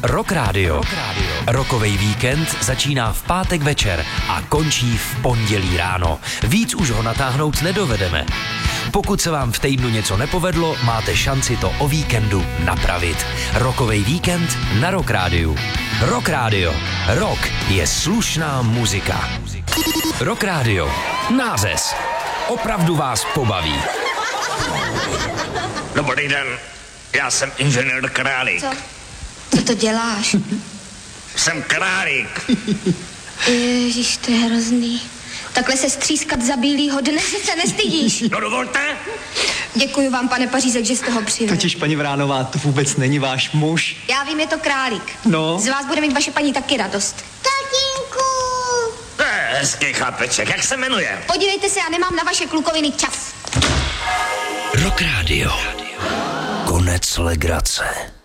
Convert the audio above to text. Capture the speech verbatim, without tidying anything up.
Rock Radio. Rokovej víkend začíná v pátek večer a končí v pondělí ráno. Víc už ho natáhnout nedovedeme. Pokud se vám v týdnu něco nepovedlo, máte šanci to o víkendu napravit. Rokovej víkend na Rock Radio. Rock Radio. Rock je slušná muzika. Rock Radio. Nářez. Opravdu vás pobaví. Dobrý den, já jsem inženýr Králík. Co? Co to děláš? Jsem Králík. Ježiš, to je hrozný. Takhle se střískat za bílýho dne, že se nestydíš. No dovolte. Děkuji vám, pane Pařízek, že jste ho přived. Totiž, paní Vránová, to vůbec není váš muž. Já vím, je to Králík. No. Z vás bude mít vaše paní taky radost. Tatínku! To je hezký chlapeček, jak se jmenuje? Podívejte se, já nemám na vaše klukoviny čas. Rock Radio. Konec legrace.